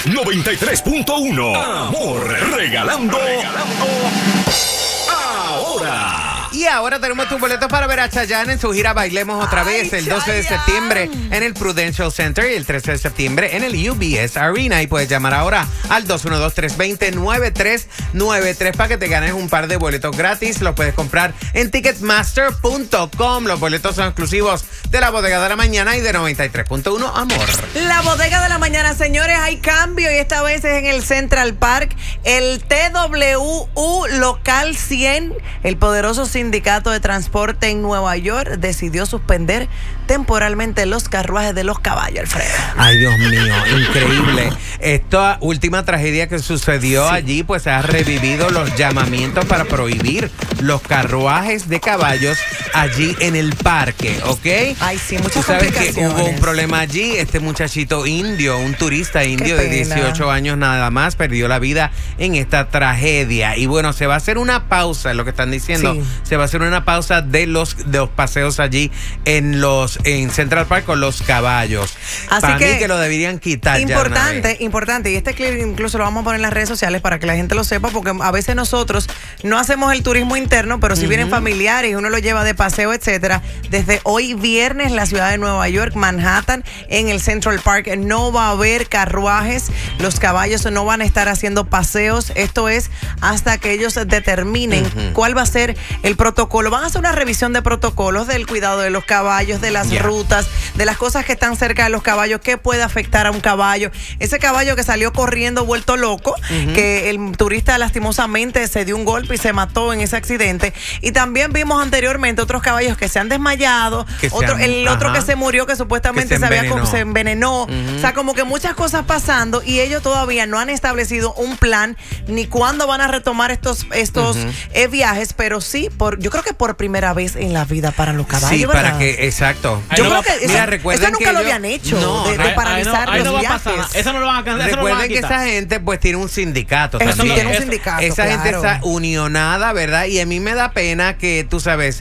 93.1. Amor, regalando ahora. Y ahora tenemos tus boletos para ver a Chayanne en su gira Bailemos Otra Vez el 12 de septiembre en el Prudential Center y el 13 de septiembre en el UBS Arena. Y puedes llamar ahora al 212-320-9393 para que te ganes un par de boletos gratis. Los puedes comprar en Ticketmaster.com. Los boletos son exclusivos de la Bodega de la Mañana y de 93.1 Amor. La Bodega de la Mañana, señores, hay cambio y esta vez es en el Central Park. El TWU Local 100, el poderoso sindicato de transporte en Nueva York, decidió suspender temporalmente los carruajes de los caballos, Alfredo. Ay, Dios mío, increíble. Esta última tragedia que sucedió allí, pues ha revivido los llamamientos para prohibir los carruajes de caballos allí en el parque, ¿ok? Ay, sí, muchas Tú sabes que complicaciones. hubo un problema allí. Este muchachito indio, un turista indio de 18 años nada más, perdió la vida en esta tragedia. Y bueno, se va a hacer una pausa, es lo que están diciendo. Sí. Se va a hacer una pausa de los paseos allí en Central Park con los caballos. Así Para mí que lo deberían quitar ya una vez. Importante. Y este clip incluso lo vamos a poner en las redes sociales para que la gente lo sepa, porque a veces nosotros no hacemos el turismo interno, pero si vienen familiares y uno lo lleva de paseo, etcétera. Desde hoy viernes, la ciudad de Nueva York, Manhattan, en el Central Park, no va a haber carruajes. Los caballos no van a estar haciendo paseos. Esto es hasta que ellos determinen cuál va a ser el protocolo. Van a hacer una revisión de protocolos del cuidado de los caballos, de las rutas, de las cosas que están cerca de los caballos, qué puede afectar a un caballo. Ese caballo que salió corriendo vuelto loco, que el turista lastimosamente se dio un golpe y se mató en ese accidente. Y también vimos anteriormente otros caballos que se han desmayado, otro que se murió, que supuestamente se envenenó. O sea, como que muchas cosas pasando y ellos todavía no han establecido un plan ni cuándo van a retomar estos viajes, pero sí, yo creo que por primera vez en la vida para los caballos, Sí, ¿verdad? para que, exacto. Yo creo que recuerden eso nunca que lo habían hecho, de paralizar los viajes. Eso no lo van a cancelar. Recuerden que esa gente pues tiene un sindicato Eso también. tiene un sindicato, Esa gente claro. está unionada, ¿verdad? Y a mí me da pena que, tú sabes,